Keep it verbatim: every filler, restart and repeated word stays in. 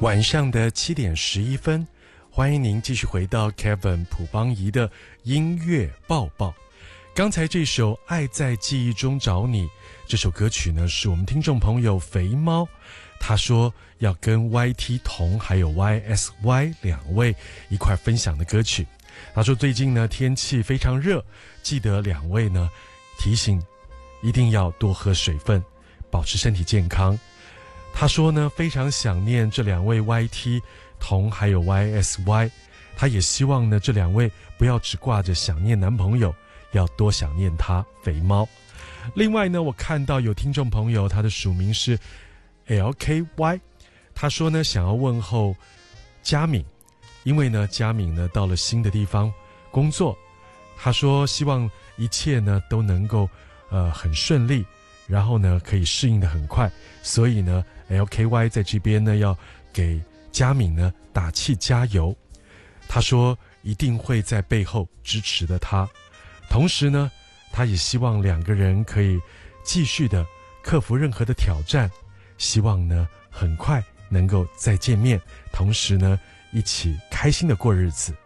晚上的七点十一分，欢迎您继续回到 Kevin 朴邦仪的音乐报报。刚才这首《爱在记忆中找你》这首歌曲呢，是我们听众朋友肥猫，他说要跟 Y T 童还有 Y S Y 两位一块分享的歌曲。他说最近呢天气非常热，记得两位呢提醒一定要多喝水分，保持身体健康。他说呢非常想念这两位 Y T 童还有 Y S Y， 他也希望呢这两位不要只挂着想念男朋友，要多想念他肥猫。另外呢，我看到有听众朋友他的署名是 L K Y， 他说呢想要问候佳敏，因为呢佳敏呢到了新的地方工作，他说希望一切呢都能够呃很顺利，然后呢可以适应得很快，所以呢 L K Y 在这边呢要给佳敏呢打气加油，他说一定会在背后支持的他，同时呢他也希望两个人可以继续的克服任何的挑战，希望呢很快能够再见面，同时呢一起开心的过日子。